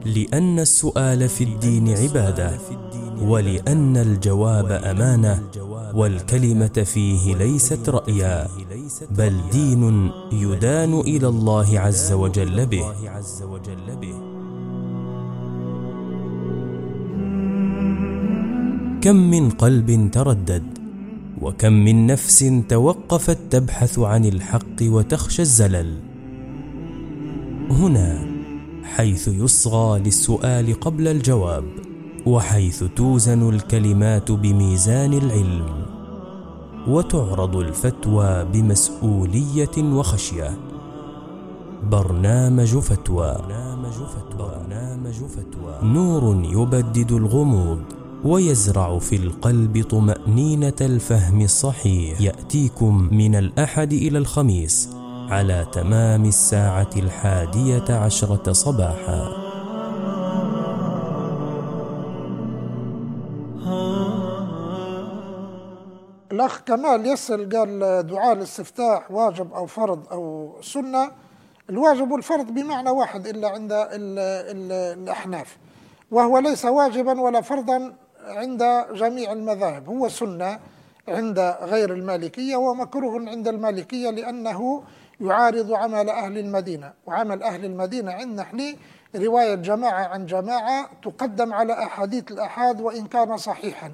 لأن السؤال في الدين عبادة، ولأن الجواب أمانة، والكلمة فيه ليست رأيا، بل دين يدان إلى الله عز وجل به. كم من قلب تردد، وكم من نفس توقفت تبحث عن الحق وتخشى الزلل. هنا حيث يصغى للسؤال قبل الجواب، وحيث توزن الكلمات بميزان العلم، وتعرض الفتوى بمسؤولية وخشية. برنامج فتوى، نور يبدد الغموض ويزرع في القلب طمأنينة الفهم الصحيح. يأتيكم من الأحد إلى الخميس على تمام 11:10 صباحا. الأخ كمال يسأل، قال دعاء الاستفتاح واجب أو فرض أو سنة؟ الواجب والفرض بمعنى واحد إلا عند الأحناف، وهو ليس واجبا ولا فرضا عند جميع المذاهب، هو سنة عند غير المالكية ومكروه عند المالكية، لأنه يعارض عمل أهل المدينة، وعمل أهل المدينة عندنا نحن رواية جماعة عن جماعة تقدم على أحاديث الأحاد وإن كان صحيحا.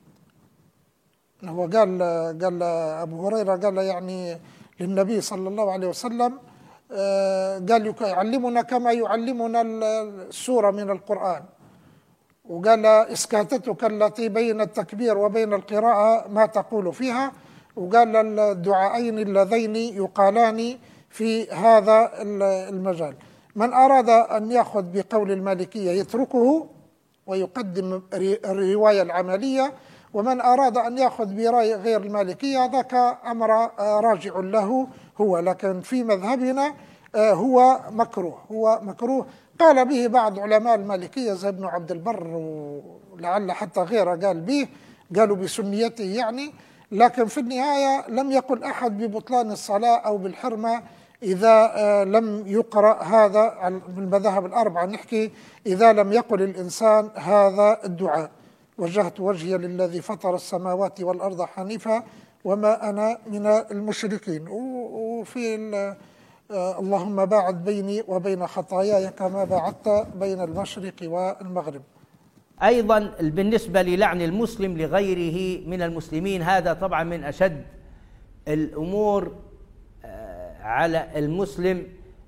هو قال أبو هريرة قال يعني للنبي صلى الله عليه وسلم، قال يعلمنا كما يعلمنا السورة من القرآن، وقال إسكاتتك التي بين التكبير وبين القراءة ما تقول فيها، وقال الدعاءين اللذين يقالان في هذا المجال. من أراد أن يأخذ بقول المالكية يتركه ويقدم الرواية العملية، ومن أراد أن يأخذ برأي غير المالكية ذاك أمر راجع له هو، لكن في مذهبنا هو مكروه. قال به بعض علماء المالكية زي ابن عبد البر، ولعل حتى غيره قال به، قالوا بسنيته يعني، لكن في النهاية لم يقل أحد ببطلان الصلاة أو بالحرمة إذا لم يقرأ هذا من المذاهب الأربعة. نحكي إذا لم يقل الإنسان هذا الدعاء: وجهت وجهي للذي فطر السماوات والأرض حنيفا وما أنا من المشركين، وفي اللهم باعد بيني وبين خطاياي كما باعدت بين المشرق والمغرب. أيضا بالنسبة للعن المسلم لغيره من المسلمين، هذا طبعا من أشد الأمور على المسلم،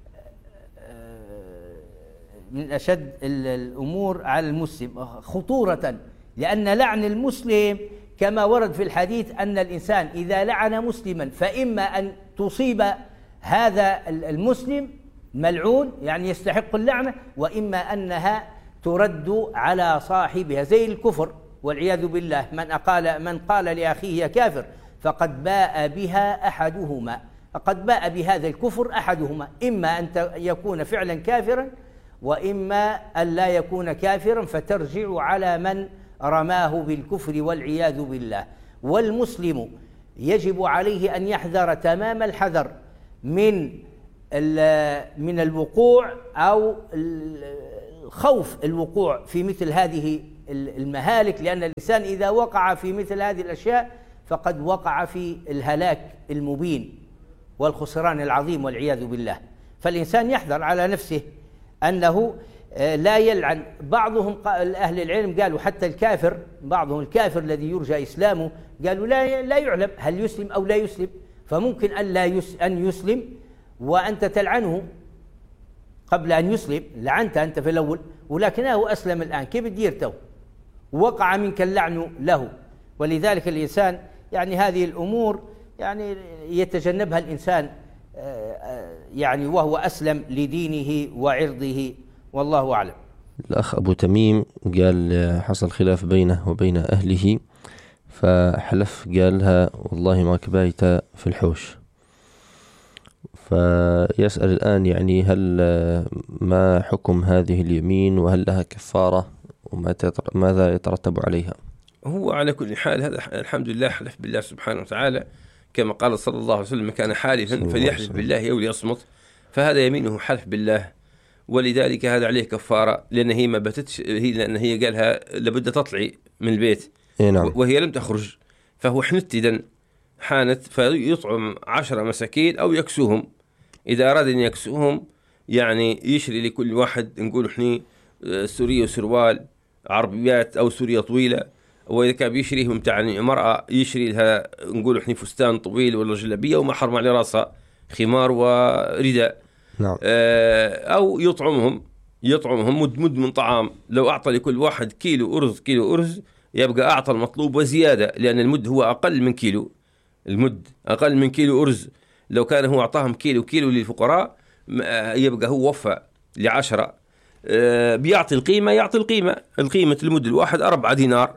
من أشد الأمور على المسلم خطورة، لأن لعن المسلم كما ورد في الحديث أن الإنسان إذا لعن مسلما فإما أن تصيب هذا المسلم ملعون يعني يستحق اللعنة، وإما أنها ترد على صاحبها، زي الكفر والعياذ بالله. من قال لأخيه يا كافر فقد باء بها أحدهما، فقد باء بهذا الكفر أحدهما، إما أن يكون فعلا كافرا وإما أن لا يكون كافرا، فترجع على من رماه بالكفر والعياذ بالله. والمسلم يجب عليه أن يحذر تمام الحذر من الوقوع أو خوف الوقوع في مثل هذه المهالك، لأن الإنسان إذا وقع في مثل هذه الأشياء فقد وقع في الهلاك المبين والخسران العظيم والعياذ بالله. فالإنسان يحذر على نفسه أنه لا يلعن. بعضهم أهل العلم قالوا حتى الكافر، بعضهم الكافر الذي يرجى إسلامه قالوا لا يعلم هل يسلم أو لا يسلم، فممكن أن يسلم وأنت تلعنه قبل أن يسلم، لعنت أنت في الأول ولكنه أسلم الآن، كيف تديرته؟ وقع منك اللعن له. ولذلك الإنسان يعني هذه الأمور يعني يتجنبها الإنسان يعني وهو أسلم لدينه وعرضه، والله أعلم. الأخ أبو تميم قال حصل خلاف بينه وبين أهله، فحلف قالها والله ما كبايت في الحوش، فيسأل الآن يعني هل ما حكم هذه اليمين، وهل لها كفارة، وماذا يترتب عليها؟ هو على كل حال هذا الحمد لله حلف بالله سبحانه وتعالى، كما قال صلى الله عليه وسلم: كان حالفا فليحلف بالله أو ليصمت، فهذا يمينه حلف بالله، ولذلك هذا عليه كفارة، لأن هي ما بتتش هي، لأن هي قالها لابد تطلعي من البيت نعم. وهي لم تخرج، فهو حنت حانت فيطعم 10 مساكين أو يكسوهم. إذا أراد أن يكسوهم يعني يشري لكل واحد، نقول إحنا سورية وسروال عربيات أو سورية طويلة، وإذا كان بيشريهم تعني مرأة يشري لها نقول إحنا فستان طويل ولا جلابية ومحرم على رأسها خمار ورداء. نعم. أو يطعمهم مد من طعام. لو أعطى لكل واحد كيلو أرز يبقى أعطى المطلوب وزيادة، لأن المد هو أقل من كيلو. المد أقل من كيلو أرز. لو كان هو أعطاهم كيلو للفقراء يبقى هو وفى ل10. بيعطي القيمة، القيمة المد الواحد 4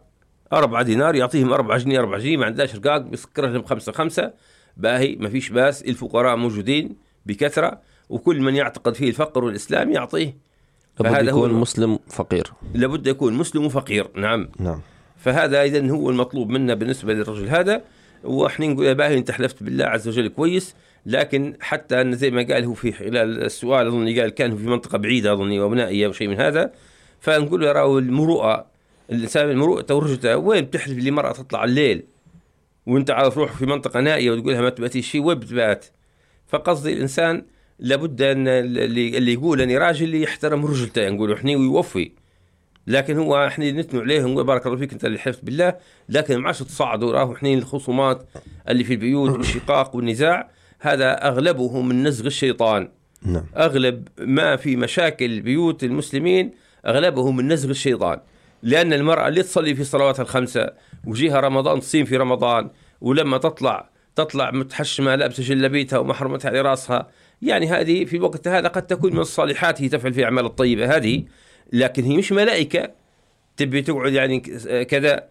دينار يعطيهم 4 جنيه ما عندهاش رقاق، بيسكر لهم 5 باهي ما فيش باس. الفقراء موجودين بكثرة، وكل من يعتقد فيه الفقر والإسلام يعطيه. لابد يكون مسلم فقير، لابد يكون مسلم وفقير. نعم. فهذا إذن هو المطلوب منا بالنسبة للرجل هذا. وإحنا نقول يا باهي أنت حلفت بالله عز وجل كويس، لكن حتى أن زي ما قال هو في خلال السؤال أظن قال كان في منطقة بعيدة أظني وبنائية وشيء من هذا، فنقول له المروءة، الإنسان المروءة ورجته وين بتحلف اللي مرأة تطلع الليل وأنت على تروح في منطقة نائية وتقولها ما تباتي شيء وين بتبات؟ فقصدي الإنسان لابد أن اللي يقول أني راجل اللي يحترم رجلته نقول إحنا ويوفي. لكن هو إحنا نتنو عليه ونقول بارك الله فيك أنت اللي حلفت بالله، لكن ما عادش تصاعدوا. راهو إحنا الخصومات اللي في البيوت والشقاق والنزاع هذا أغلبه من نزغ الشيطان. نعم. أغلب ما في مشاكل بيوت المسلمين أغلبه من نزغ الشيطان، لأن المرأة اللي تصلي في صلواتها ال5 وجيها رمضان تصيم في رمضان، ولما تطلع متحشمة لابسة جلبيتها ومحرمتها على راسها، يعني هذه في الوقت هذا قد تكون من الصالحات، هي تفعل في أعمال الطيبة هذه، لكن هي مش ملائكة تبي تقعد يعني كذا،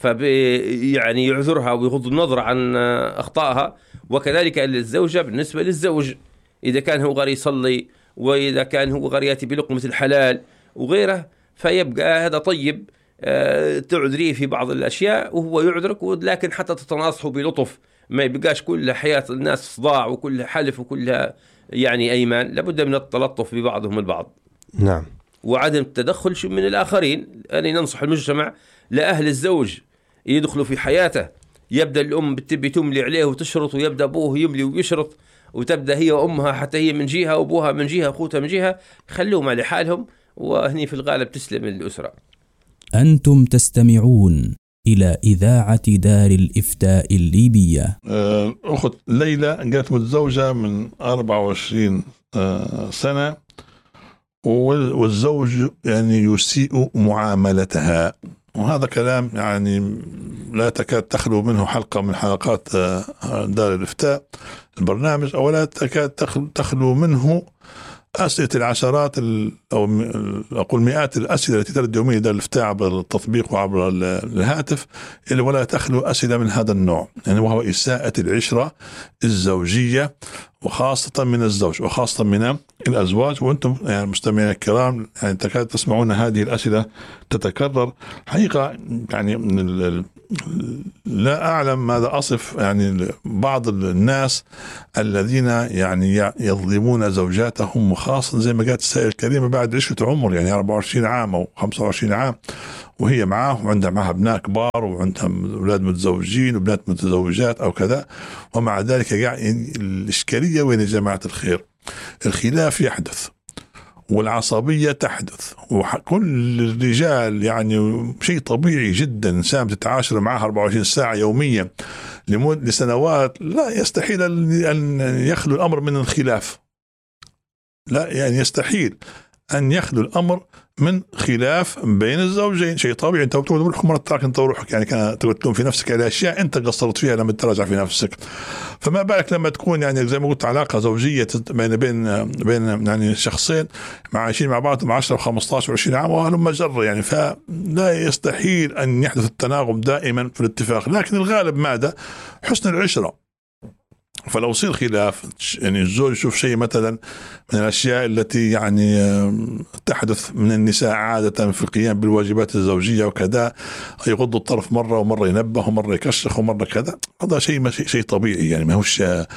يعني يعذرها ويغض النظر عن أخطائها. وكذلك الزوجة بالنسبة للزوج، إذا كان هو غير يصلي وإذا كان هو غير يأتي بلقمة الحلال وغيره، فيبقى هذا طيب تعذريه في بعض الأشياء وهو يعذرك، لكن حتى تتناصحوا بلطف، ما يبقاش كل حياة الناس صداع وكل حلف وكلها يعني أيمان. لابد من التلطف ببعضهم البعض. نعم. وعدم التدخل من الآخرين. أنا ننصح المجتمع لأهل الزوج يدخلوا في حياته. يبدأ الأم بتبي تملي عليه وتشرط، ويبدأ أبوه يملي ويشرط، وتبدأ هي وأمها حتى هي من جهة وأبوها من جهة أخوتها من جهة، خلوهم على حالهم، وهني في الغالب تسلم الأسرة. أنتم تستمعون إلى إذاعة دار الإفتاء الليبية. أخت ليلى قالت متزوجة من 24 سنة، والزوج يعني يسيء معاملتها، وهذا كلام يعني لا تكاد تخلو منه حلقة من حلقات دار الإفتاء البرنامج، أو لا تكاد تخلو منه أسئلة العشرات أو أقول مئات الأسئلة التي ترد يوميا دار الإفتاء عبر التطبيق وعبر الهاتف، إلا ولا تخلو أسئلة من هذا النوع، يعني وهو إساءة العشرة الزوجية، وخاصة من الزوج وخاصة من الأزواج. وأنتم يعني مستمعين الكرام يعني تكاد تسمعون هذه الأسئلة تتكرر حقيقة. يعني لا أعلم ماذا أصف يعني بعض الناس الذين يعني يظلمون زوجاتهم، وخاصة زي ما قالت السائلة الكريمة بعد عشرة عمر، يعني 24 عام أو 25 عام وهي معاه، وعندها معها أبناء كبار وعندها أولاد متزوجين وبنات متزوجات أو كذا، ومع ذلك يعني الإشكالية وين يا جماعة الخير؟ الخلاف يحدث والعصبية تحدث، وكل الرجال يعني شيء طبيعي جدا، إنسان تتعاشر معها 24 ساعة يوميا لسنوات، لا يستحيل أن يخلو الأمر من الخلاف. لا يعني يستحيل أن يخلو الأمر من خلاف بين الزوجين، شيء طبيعي. انت بتقول روحك مرة تراك انت وروحك، يعني كان تلوم في نفسك على اشياء انت قصرت فيها لما تراجع في نفسك، فما بالك لما تكون يعني زي ما قلت علاقة زوجية بين يعني شخصين عايشين مع بعض 10 و15 و20 عام وهلم مجرة، يعني فلا يستحيل ان يحدث التناغم دائما في الاتفاق، لكن الغالب ماذا؟ حسن العشرة. فلو صير خلاف يعني الزوج يشوف شيء مثلا من الأشياء التي يعني تحدث من النساء عادة في القيام بالواجبات الزوجية وكذا، يغض الطرف مرة ومرة ينبه ومرة يكشخ ومرة كذا، هذا شيء طبيعي، يعني ما هوش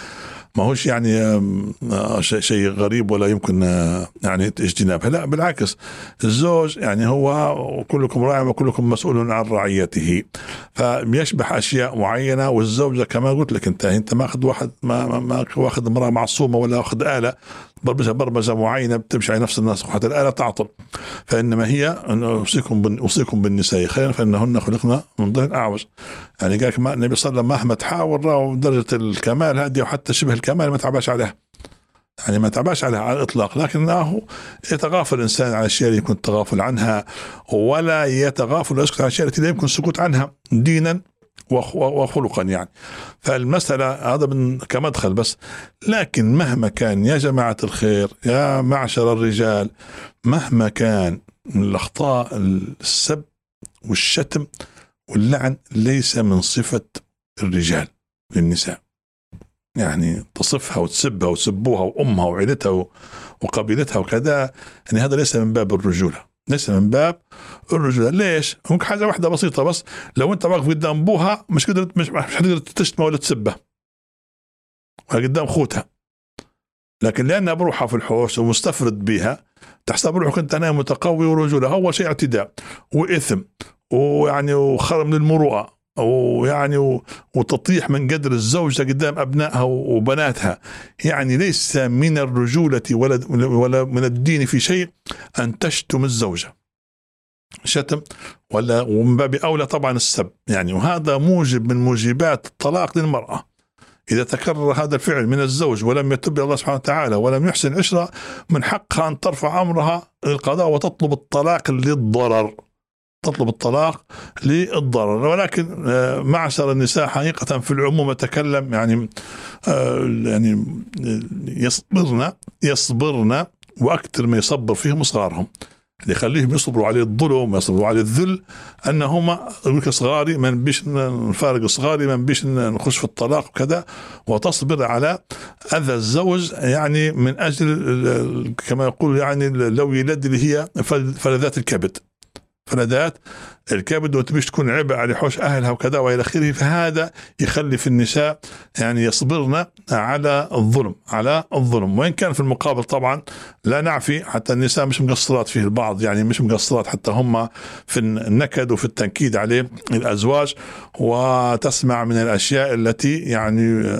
ما هوش يعني شيء غريب ولا يمكن يعني اجتنابه. لا بالعكس، الزوج يعني هو كلكم راع وكلكم مسؤول عن رعيته، فيشبح أشياء معينة. والزوجة كما قلت لك أنت ما أخذ واحد ما أخذ امرأة معصومة ولا أخذ آلة برمجة معينة بتمشي على نفس الناس حتى الآلة تعطل. فإنما هي أوصيكم بالنساء خيرا فإنهن خلقنا من ضلع أعوج. يعني قال النبي صلى الله عليه وسلم مهما تحاول درجة الكمال هذه وحتى شبه الكمال ما تعباش عليها، يعني ما تعباش عليها على الإطلاق، لكنه يتغافل الإنسان عن الأشياء يمكن التغافل عنها، ولا يتغافل ويسكت عن الأشياء التي لا يمكن السكوت عنها دينا وخلقا يعني. فالمسألة هذا كمدخل بس. لكن مهما كان يا جماعة الخير يا معشر الرجال، مهما كان من الأخطاء السب والشتم واللعن ليس من صفة الرجال للنساء. يعني تصفها وتسبها وتسبوها وأمها وعيلتها وقبيلتها وكذا، يعني هذا ليس من باب الرجولة، ليس من باب الرجولة. ليش؟ ممكن حاجة واحدة بسيطة بس، لو أنت واقف قدام أبوها مش قدرت تشتمها ولا تسبها قدام خوتها، لكن لأنها بروحها في الحوش ومستفرد بها تحسب روحك أنت أنا متقوي ورجولة. أول شيء اعتداء وإثم ويعني وخرم من المروءة ويعني وتطيح من قدر الزوجة قدام أبنائها وبناتها. يعني ليس من الرجولة ولا من الدين في شيء أن تشتم الزوجة شتم، ولا ومن باب أولى طبعا السب يعني. وهذا موجب من موجبات الطلاق للمرأة. إذا تكرر هذا الفعل من الزوج ولم يتب إلى الله سبحانه وتعالى ولم يحسن عشرة، من حقها أن ترفع أمرها للقضاء وتطلب الطلاق للضرر، تطلب الطلاق للضرر. ولكن معشر النساء حقيقة في العموم أتكلم يعني يصبرن وأكثر ما يصبر فيهم صغارهم، اللي يخليهم يصبروا على الظلم ويصبروا على الذل أنهما صغاري ما نبيش نفارق صغاري، ما نبيش نخش في الطلاق وكذا، وتصبر على أذى الزوج يعني من أجل كما يقول يعني لو يلد اللي هي فلذات الكبد، فلذات الكبد وتبيش تكون عبء على حوش أهلها وكذا وإلى آخره. فهذا يخلي في النساء يعني يصبرن على الظلم، وإن كان في المقابل طبعا لا نعفي حتى النساء مش مقصرات فيه البعض، يعني مش مقصرات حتى هم في النكد وفي التنكيد عليه الأزواج، وتسمع من الأشياء التي يعني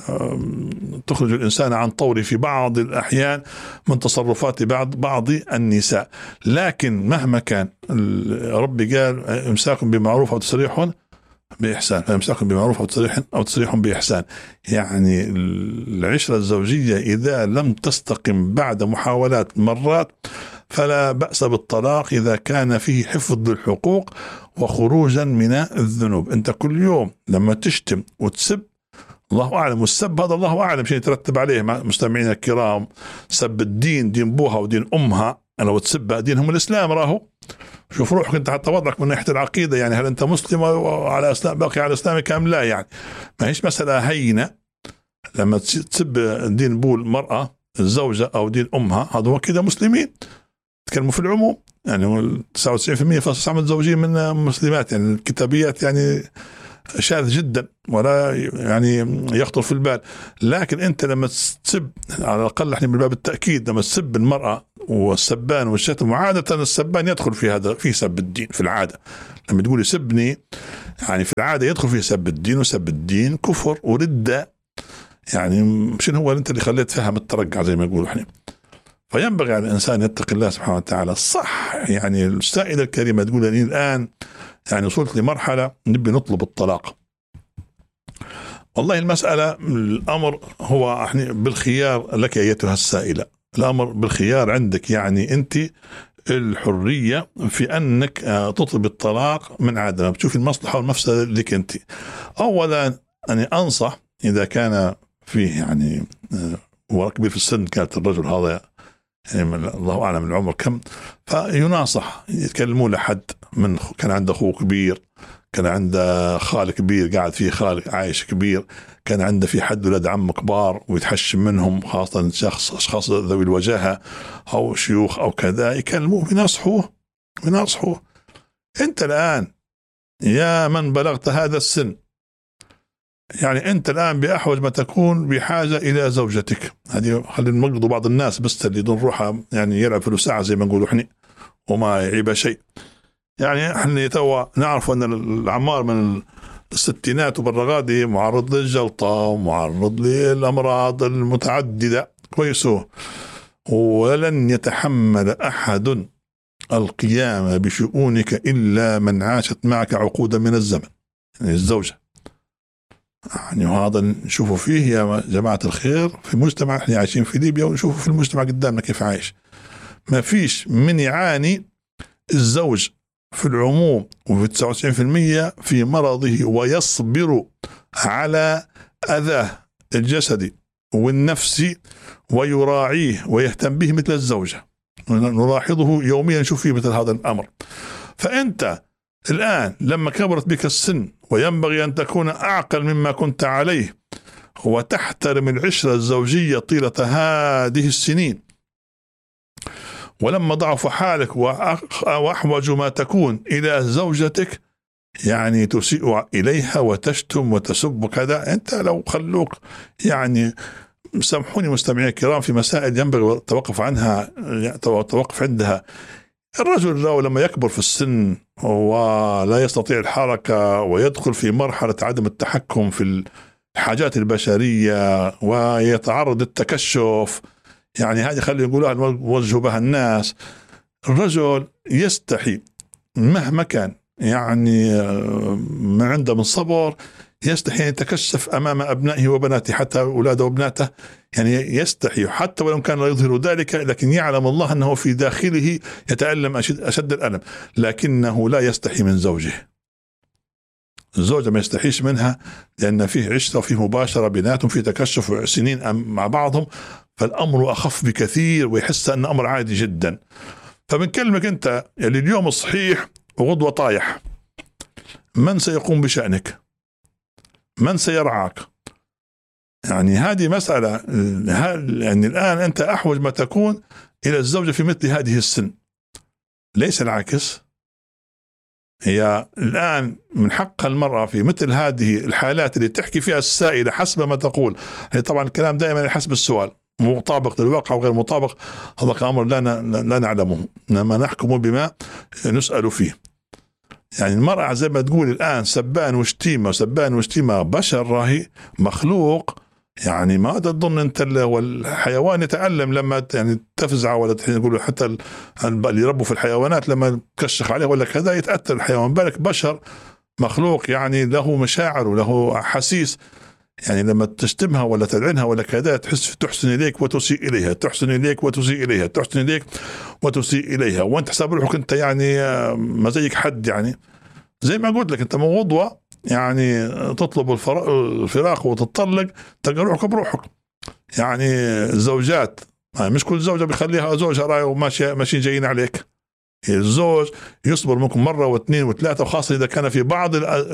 تخرج الإنسان عن طوره في بعض الأحيان من تصرفات بعض النساء. لكن مهما كان ربي قال امساكم بمعروف أو تسريح بإحسان، فامساكم بمعروف أو تسريح بإحسان. يعني العشرة الزوجية إذا لم تستقم بعد محاولات مرات فلا بأس بالطلاق إذا كان فيه حفظ للحقوق وخروجا من الذنوب. أنت كل يوم لما تشتم وتسب الله أعلم، والسب هذا الله أعلم شيء يترتب عليه مستمعين الكرام، سب الدين، دين بوها ودين أمها، أنا وتسبها دينهم الإسلام راهو. شوف روحك أنت حتى وضعك من ناحية العقيدة، يعني هل أنت مسلم على إسلام باقي على إسلامك أم لا؟ يعني ما هيش مسألة هينة لما تسب دين بول المرأة الزوجة أو دين أمها، هذا هو كده مسلمين. تكلموا في العموم يعني 99% فصل الزوجين من مسلمات، يعني الكتابيات يعني شاذ جدا ولا يعني يخطر في البال. لكن أنت لما تسب على الأقل احنا من باب التأكيد لما تسب المرأة والسبان والشتم، وعادة السبان يدخل في هذا في سب الدين في العادة. لما تقول يسبني يعني في العادة يدخل في سب الدين، وسب الدين كفر وردة، يعني مش هو أنت اللي خليت فهم الترقع زي ما يقولوا احنا. فينبغي على الإنسان يتقي الله سبحانه وتعالى. صح يعني السائلة الكريمة تقول لي الآن يعني وصلت لمرحلة نبي نطلب الطلاق. والله المسألة الأمر هو بالخيار لك أيتها السائلة، الأمر بالخيار عندك، يعني أنت الحرية في أنك تطلب الطلاق من عدم بتشوف المصلحة والمفسدة لك أنت. أولا أنا أنصح إذا كان فيه يعني هو كبير في السن، كانت الرجل هذا يعني الله أعلم العمر كم، فيناصح يتكلموا لحد من كان عنده أخوه كبير، كان عنده خال كبير قاعد فيه خال عايش كبير، كان عنده في حد ولد عم كبار ويتحشم منهم، خاصة أشخاص ذوي الوجاهة أو شيوخ أو كذا، يكلموه ويناصحوه. أنت الآن يا من بلغت هذا السن يعني أنت الآن بأحوج ما تكون بحاجة إلى زوجتك. هذه خلينا نقضوا بعض الناس بس اللي دون روحها يعني يلعب في ساعة زي ما نقولوا إحنا وما يعيب شيء. يعني إحنا توا نعرف أن الأعمار من الستينات وبالرغادي معرض للجلطة ومعرض للأمراض المتعددة كويسو، ولن يتحمل أحد القيام بشؤونك إلا من عاشت معك عقودا من الزمن، يعني الزوجة. يعني وهذا نشوفه فيه يا جماعة الخير في مجتمع احنا عايشين في ليبيا، ونشوفه في المجتمع قدامنا كيف عايش. ما فيش من يعاني الزوج في العموم وفي 99% في مرضه ويصبر على أذاه الجسدي والنفسي ويراعيه ويهتم به مثل الزوجة. نلاحظه يوميا، نشوف فيه مثل هذا الأمر. فأنت الآن لما كبرت بك السن وينبغي أن تكون أعقل مما كنت عليه وتحترم العشرة الزوجية طيلة هذه السنين، ولما ضعف حالك وأحوج ما تكون إلى زوجتك يعني تسيء إليها وتشتم وتسب وكذا، أنت لو خلوك يعني سامحوني مستمعي الكرام في مسائل ينبغي التوقف عنها، توقف عندها. الرجل لما يكبر في السن ولا يستطيع الحركة ويدخل في مرحلة عدم التحكم في الحاجات البشرية ويتعرض للتكشف، يعني هذه خلي يقولها نوجه بها الناس. الرجل يستحي مهما كان يعني ما عنده من صبر، يستحي أن يتكشف أمام أبنائه وبناته حتى أولاده وابناته، يعني يستحي حتى ولو كان لا يظهر ذلك، لكن يعلم الله أنه في داخله يتألم أشد الألم، لكنه لا يستحي من زوجه. الزوجة ما يستحيش منها لأن فيه عشرة وفيه مباشرة بيناتهم، في تكشف سنين مع بعضهم، فالأمر أخف بكثير ويحس أن أمر عادي جدا. فمن كلمك أنت اللي اليوم صحيح وغدوة طايح، من سيقوم بشأنك؟ من سيرعاك؟ يعني هذه مسألة. يعني الآن أنت أحوج ما تكون إلى الزوجة في مثل هذه السن، ليس العكس. هي الآن من حق المرأة في مثل هذه الحالات اللي تحكي فيها السائلة حسب ما تقول، هي طبعا الكلام دائما حسب السؤال، مطابق للواقع وغير مطابق هذا أمر لا نعلمه، إنما نحكم بما نسأل فيه. يعني المرأة زي ما تقول الآن سبان وشتيمة بشر، راهي مخلوق. يعني ما تظن أنت والحيوان يتألم لما يعني تفزع، ولا يقولوا حتى اللي يربوا في الحيوانات لما تكشخ عليه ولا كذا يتأثر الحيوان، بالك بشر مخلوق يعني له مشاعر وله حسيس. يعني لما تشتمها ولا تلعنها ولا كذا تحسن إليك وتسيء إليها، تحسن إليك وتسيء إليها، تحسن إليك وتسيء إليها، وأنت حساب روحك أنت يعني ما زيك حد. يعني زي ما قلت لك أنت من غضوة يعني تطلب الفراق وتطلق، تلقى روحك بروحك. يعني الزوجات مش كل زوجة بيخليها زوجها راي وماشيين جايين عليك. الزوج يصبر منكم مرة واثنين وثلاثة، وخاصة إذا كان في بعض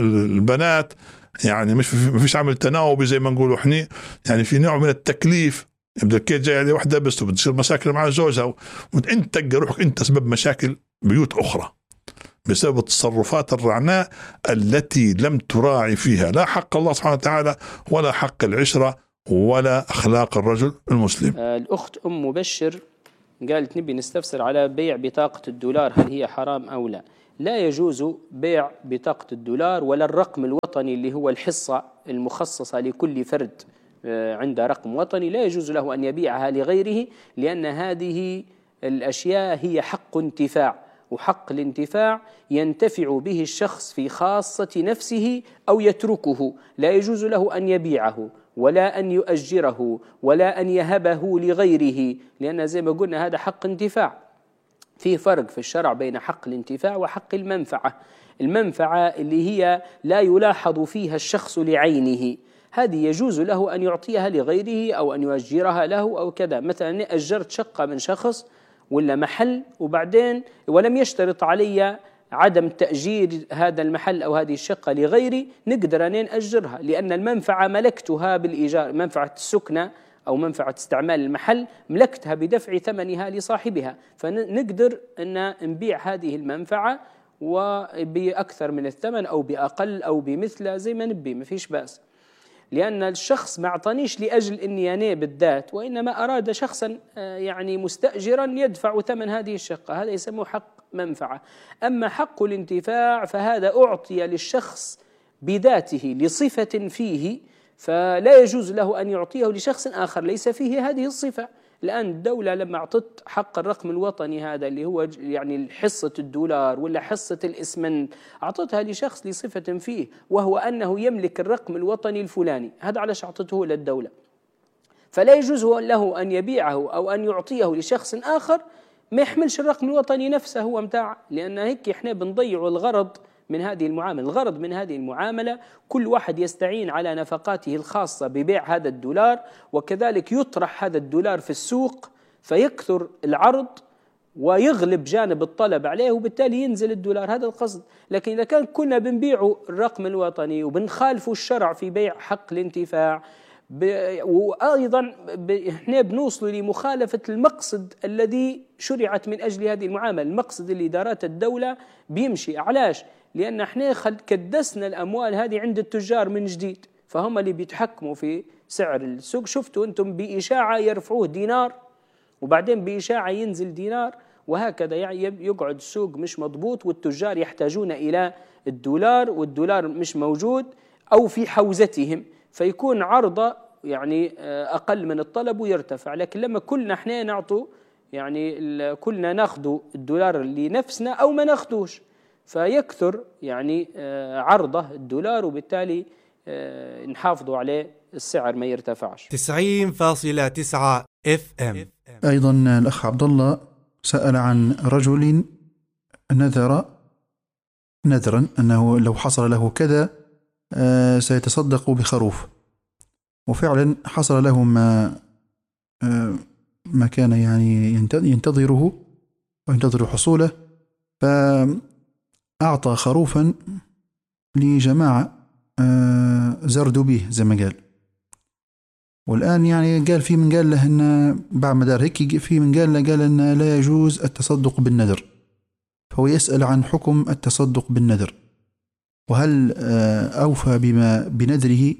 البنات يعني مش فيش عمل تناوبي زي ما نقولوا احنا، يعني في نوع من التكليف. يبدأ كي جاي عليه واحدة بس وبتصير مشاكل مع زوجها، وانت تلقى روحك انت سبب مشاكل بيوت أخرى بسبب التصرفات الرعناء التي لم تراعي فيها لا حق الله سبحانه وتعالى ولا حق العشرة ولا أخلاق الرجل المسلم. الأخت أم مبشر قالت نبي نستفسر على بيع بطاقة الدولار، هل هي حرام أو لا؟ لا يجوز بيع بطاقة الدولار ولا الرقم الوطني اللي هو الحصة المخصصة لكل فرد عنده رقم وطني، لا يجوز له أن يبيعها لغيره، لأن هذه الأشياء هي حق انتفاع، وحق الانتفاع ينتفع به الشخص في خاصة نفسه أو يتركه، لا يجوز له أن يبيعه ولا أن يؤجره ولا أن يهبه لغيره، لأن زي ما قلنا هذا حق انتفاع. في فرق في الشرع بين حق الانتفاع وحق المنفعة. المنفعة اللي هي لا يلاحظ فيها الشخص لعينه، هذه يجوز له أن يعطيها لغيره أو أن يؤجرها له أو كذا. مثلا أجرت شقة من شخص ولا محل وبعدين ولم يشترط علي عدم تأجير هذا المحل أو هذه الشقة لغيري، نقدر أن نأجرها، لأن المنفعة ملكتها بالإيجار، منفعة السكنة أو منفعة استعمال المحل ملكتها بدفع ثمنها لصاحبها، فنقدر أن نبيع هذه المنفعة وبأكثر من الثمن أو بأقل أو بمثله زي ما نبي، ما فيش بأس. لأن الشخص ما أعطانيش لأجل أني أنا بالذات، وإنما أراد شخصا يعني مستأجرا يدفع ثمن هذه الشقة، هذا يسمى حق منفعة. أما حق الانتفاع فهذا أعطي للشخص بذاته لصفة فيه، فلا يجوز له أن يعطيه لشخص آخر ليس فيه هذه الصفة. الآن الدولة لما أعطت حق الرقم الوطني هذا اللي هو يعني حصة الدولار ولا حصة الإسمنت، أعطتها لشخص لصفة فيه، وهو أنه يملك الرقم الوطني الفلاني، هذا علاش أعطته للدولة. فلا يجوز له أن يبيعه أو أن يعطيه لشخص آخر ما يحملش الرقم الوطني نفسه هو متاع، لأن هيك إحنا بنضيع الغرض من هذه المعاملة. الغرض من هذه المعاملة كل واحد يستعين على نفقاته الخاصة ببيع هذا الدولار، وكذلك يطرح هذا الدولار في السوق فيكثر العرض ويغلب جانب الطلب عليه، وبالتالي ينزل الدولار، هذا القصد. لكن إذا كان كنا بنبيع الرقم الوطني وبنخالفوا الشرع في بيع حق الانتفاع، وأيضا إحنا بنوصل لمخالفة المقصد الذي شرعت من أجل هذه المعاملة، المقصد اللي دارت الدولة بيمشي. علاش؟ لأن إحنا كدسنا الأموال هذه عند التجار من جديد، فهم اللي بيتحكموا في سعر السوق. شفتوا أنتم بإشاعة يرفعوه دينار وبعدين بإشاعة ينزل دينار، وهكذا يعني يقعد السوق مش مضبوط، والتجار يحتاجون إلى الدولار والدولار مش موجود أو في حوزتهم، فيكون عرضه يعني أقل من الطلب ويرتفع. لكن لما كلنا احنا نعطوا يعني كلنا ناخذوا الدولار لنفسنا أو ما ناخذوش، فيكثر يعني عرضه الدولار، وبالتالي نحافظوا عليه السعر ما يرتفعش. 90.9 FM. أيضا الأخ عبد الله سأل عن رجل نذرا أنه لو حصل له كذا سيتصدق بخروف، وفعلا حصل له ما كان يعني ينتظر حصوله، فأعطى خروفا لجماعة زردوا به زي ما قال. والآن يعني قال في من قال له أن بعد مدار هيك في من قال أن لا يجوز التصدق بالنذر، فهو يسأل عن حكم التصدق بالنذر، وهل أوفى بنذره؟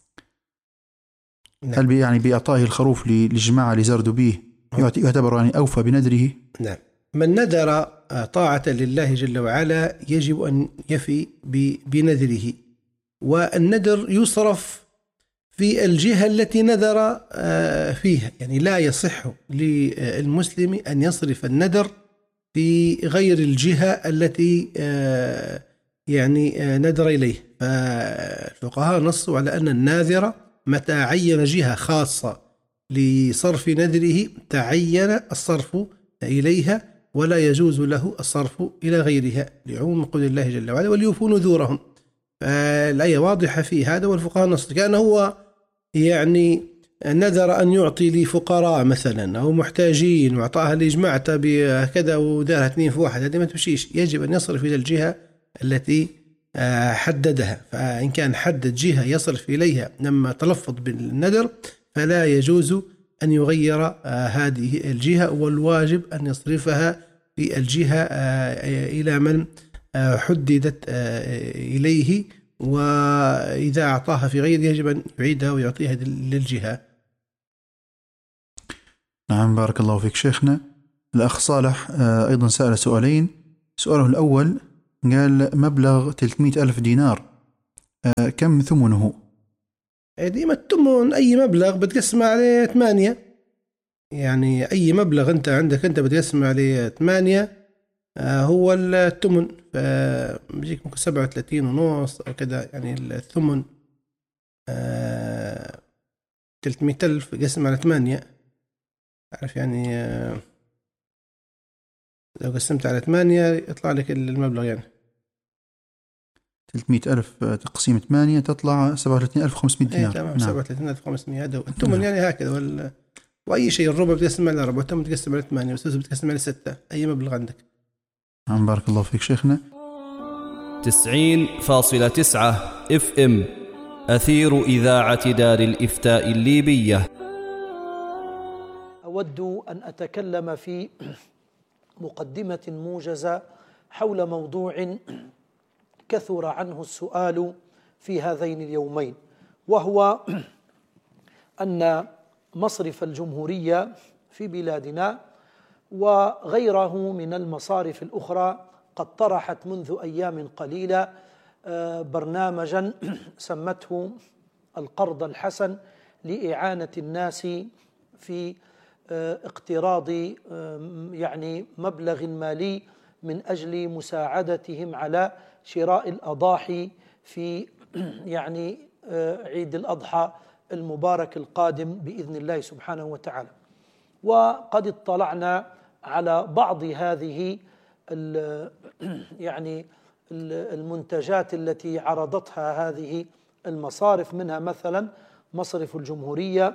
نعم. هل يعني بإعطائه الخروف لجماعة لزردوا به يعتبر يعني أوفى بنذره؟ نعم. من نذر طاعة لله جل وعلا يجب أن يفي بنذره، والنذر يصرف في الجهة التي نذر فيها، يعني لا يصح للمسلم أن يصرف النذر في غير الجهة التي يعني نذر إليه. فالفقهاء نصوا على أن الناذر متى عين جهة خاصة لصرف نذره تعين الصرف إليها، ولا يجوز له الصرف إلى غيرها لعموم قول الله جل وعلا وليوفوا نذورهم. فالآية واضحة في هذا، والفقهاء نص كان هو يعني نذر أن يعطي لفقراء مثلا أو محتاجين وأعطاها لجماعة بكذا ودارها 2 في 1، هذه ما تمشيش، يجب أن يصرف إلى الجهة التي حددها. فإن كان حدد جهة يصرف إليها لما تلفظ بالنذر فلا يجوز أن يغير هذه الجهة، والواجب أن يصرفها في الجهة إلى من حددت إليه، وإذا أعطاها في غيره يجب أن يعيدها ويعطيها للجهة. نعم، بارك الله فيك شيخنا. الأخ صالح أيضا سأل سؤالين. سؤاله الأول قال مبلغ 300,000 دينار كم ثمنه؟ ديما الثمن أي مبلغ بتقسم عليه 8، يعني أي مبلغ أنت عندك أنت بتقسم عليه 8 هو الثمن، فبيجيك ممكن 37.5 أو كذا، يعني الثمن 300,000 قسم على 8، عارف يعني لو قسمت على 8 يطلع لك المبلغ يعني 300,000 تقسيم 8 تطلع 37,500 دينار. تمام. نعم. 37,500 هذا الثمن يعني هكذا. وأي شيء الربع بتقسم على 4، والثمن بتقسم على 8، والسدس بتقسم على 6، أي مبلغ عندك. نعم، بارك الله فيك شيخنا. 90.9 FM أثير إذاعة دار الإفتاء الليبية. أود أن أتكلم في مقدمة موجزة حول موضوع كثر عنه السؤال في هذين اليومين، وهو أن مصرف الجمهورية في بلادنا وغيره من المصارف الأخرى قد طرحت منذ أيام قليلة برنامجا سمته القرض الحسن لإعانة الناس في اقتراض يعني مبلغ مالي من أجل مساعدتهم على شراء الأضاحي في يعني عيد الأضحى المبارك القادم بإذن الله سبحانه وتعالى. وقد اطلعنا على بعض هذه يعني المنتجات التي عرضتها هذه المصارف، منها مثلا مصرف الجمهورية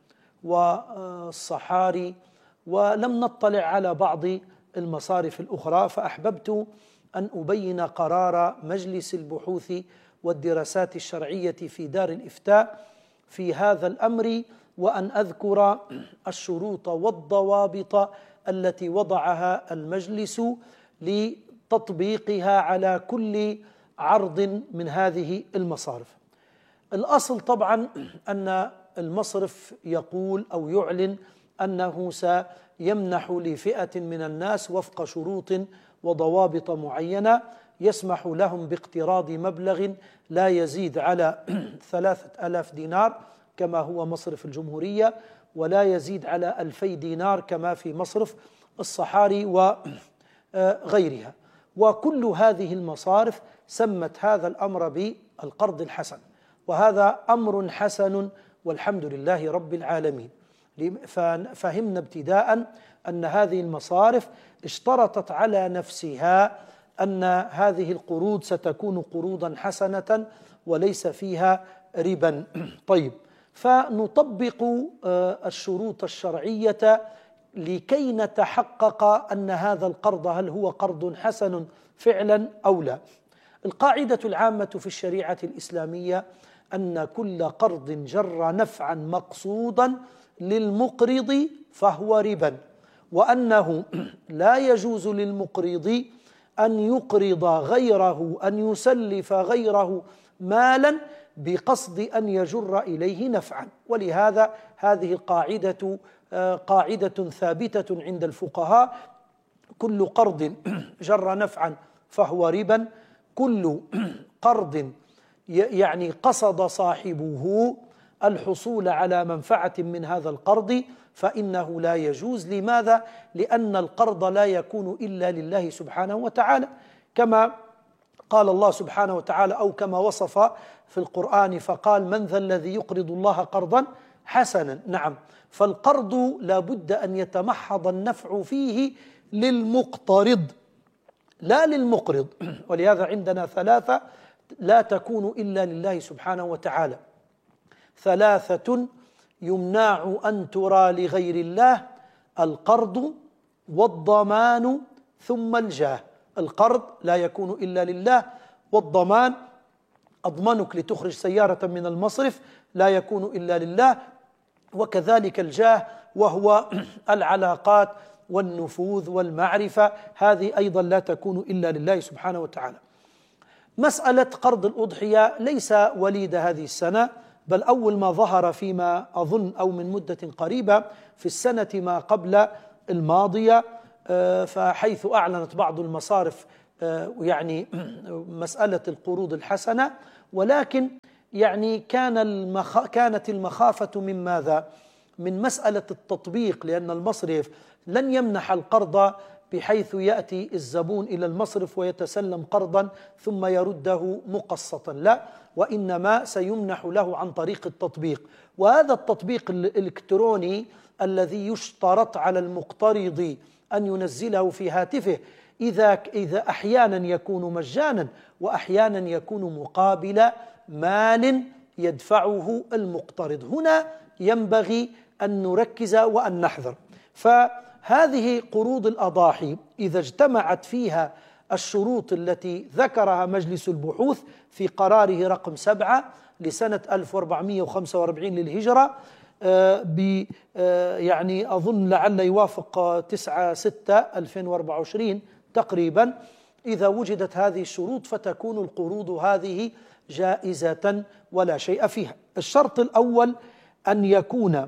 والصحاري، ولم نطلع على بعض المصارف الأخرى، فأحببت أن أبين قرار مجلس البحوث والدراسات الشرعية في دار الإفتاء في هذا الأمر، وأن أذكر الشروط والضوابط التي وضعها المجلس لتطبيقها على كل عرض من هذه المصارف. الأصل طبعا أن المصرف يقول أو يعلن أنه سيمنح لفئة من الناس وفق شروط وضوابط معينة يسمح لهم باقتراض مبلغ لا يزيد على 3000 دينار كما هو مصرف الجمهورية، ولا يزيد على 2000 دينار كما في مصرف الصحاري وغيرها. وكل هذه المصارف سمت هذا الأمر بالقرض الحسن، وهذا أمر حسن والحمد لله رب العالمين. ففهمنا ابتداء أن هذه المصارف اشترطت على نفسها أن هذه القروض ستكون قروضا حسنة وليس فيها ربا. طيب، فنطبق الشروط الشرعية لكي نتحقق أن هذا القرض هل هو قرض حسن فعلا أو لا. القاعدة العامة في الشريعة الإسلامية أن كل قرض جر نفعا مقصودا للمقرض فهو ربا، وأنه لا يجوز للمقرض أن يقرض غيره، أن يسلف غيره مالا بقصد أن يجر إليه نفعا. ولهذا هذه القاعدة قاعدة ثابتة عند الفقهاء: كل قرض جر نفعا فهو ربا، كل قرض يعني قصد صاحبه الحصول على منفعة من هذا القرض فإنه لا يجوز. لماذا؟ لأن القرض لا يكون إلا لله سبحانه وتعالى، كما قال الله سبحانه وتعالى أو كما وصف في القرآن فقال: من ذا الذي يقرض الله قرضا حسنا. نعم، فالقرض لا بد أن يتمحض النفع فيه للمقترض لا للمقرض. ولهذا عندنا ثلاثة لا تكون إلا لله سبحانه وتعالى: ثلاثة يمنع أن ترى لغير الله: القرض والضمان ثم الجاه. القرض لا يكون إلا لله، والضمان أضمنك لتخرج سيارة من المصرف لا يكون إلا لله، وكذلك الجاه وهو العلاقات والنفوذ والمعرفة، هذه أيضا لا تكون إلا لله سبحانه وتعالى. مسألة قرض الأضحية ليس وليد هذه السنة، بل أول ما ظهر فيما أظن أو من مدة قريبة في السنة ما قبل الماضية، فحيث أعلنت بعض المصارف يعني مسألة القروض الحسنة، ولكن يعني كانت المخافة من ماذا؟ من مسألة التطبيق، لأن المصرف لن يمنح القرض بحيث يأتي الزبون إلى المصرف ويتسلم قرضا ثم يرده مقسطا، لا، وإنما سيمنح له عن طريق التطبيق. وهذا التطبيق الإلكتروني الذي يشترط على المقترض أن ينزله في هاتفه، إذا أحيانا يكون مجانا وأحيانا يكون مقابل مال يدفعه المقترض. هنا ينبغي أن نركز وأن نحذر. فهذه قروض الأضاحي إذا اجتمعت فيها الشروط التي ذكرها مجلس البحوث في قراره رقم 7 لسنة 1445 للهجرة، يعني أظن لعل يوافق 9/6/2024 تقريبا، إذا وجدت هذه الشروط فتكون القروض هذه جائزة ولا شيء فيها. الشرط الأول أن يكون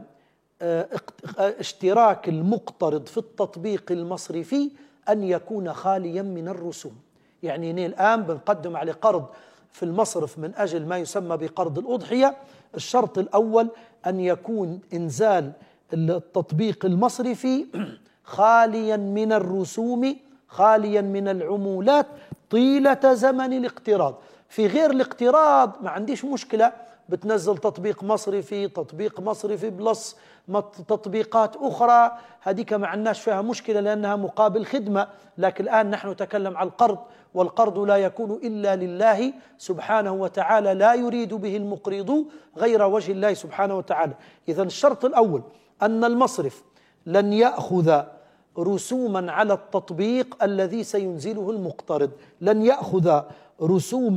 اشتراك المقترض في التطبيق المصرفي أن يكون خاليا من الرسوم. يعني الآن بنقدم على قرض في المصرف من أجل ما يسمى بقرض الأضحية، الشرط الأول أن يكون إنزال التطبيق المصرفي خاليا من الرسوم، خاليا من العمولات طيلة زمن الاقتراض. في غير الاقتراض ما عنديش مشكلة، بتنزل تطبيق مصرفي بلس تطبيقات أخرى، هذيك ما عندناش فيها مشكلة لأنها مقابل خدمة. لكن الآن نحن نتكلم عن القرض، والقرض لا يكون إلا لله سبحانه وتعالى، لا يريد به المقرض غير وجه الله سبحانه وتعالى. إذن الشرط الأول أن المصرف لن يأخذ رسوما على التطبيق الذي سينزله المقترض، لن يأخذ رسوما